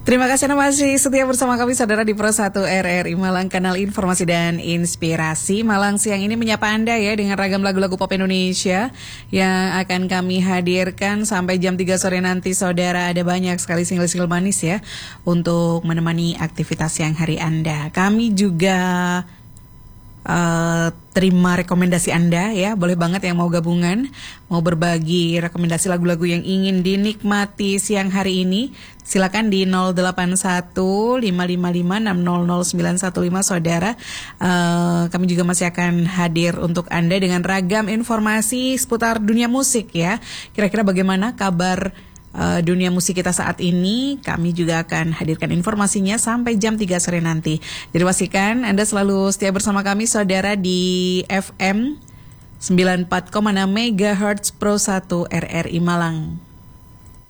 Terima kasih Anda masih setia bersama kami saudara di Pro 1 RRI Malang, kanal informasi dan inspirasi. Malang siang ini menyapa Anda ya dengan ragam lagu-lagu pop Indonesia yang akan kami hadirkan sampai jam 3 sore nanti saudara. Ada banyak sekali single-single manis ya untuk menemani aktivitas siang hari Anda. Kami juga terima rekomendasi Anda ya. Boleh banget yang mau gabungan, mau berbagi rekomendasi lagu-lagu yang ingin dinikmati siang hari ini. Silakan di 081-555-600-915 saudara. Kami juga masih akan hadir untuk Anda dengan ragam informasi seputar dunia musik ya. Kira-kira bagaimana kabar dunia musik kita saat ini? Kami juga akan hadirkan informasinya sampai jam 3 sore nanti. Jadi pastikan Anda selalu setia bersama kami saudara di FM 94,6 MHz Pro 1 RRI Malang.